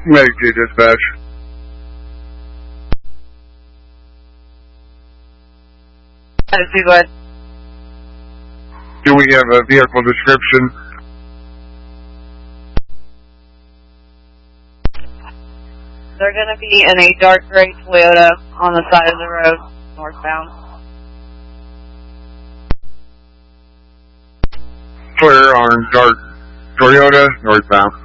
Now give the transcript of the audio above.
Medic 2 dispatch. Go ahead. Do we have a vehicle description? They're going to be in a dark gray Toyota on the side of the road, northbound. Clear on dark Toyota, northbound.